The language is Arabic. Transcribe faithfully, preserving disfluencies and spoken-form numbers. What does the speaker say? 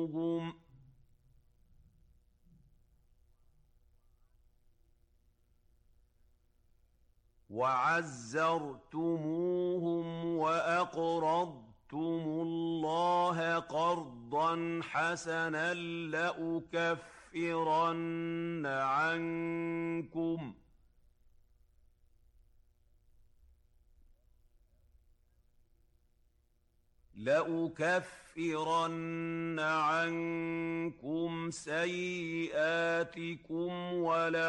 وعزرتموهم وأقرضتم الله قرضا حسنا لأكفرن عنكم لأكفرن عنكم سيئاتكم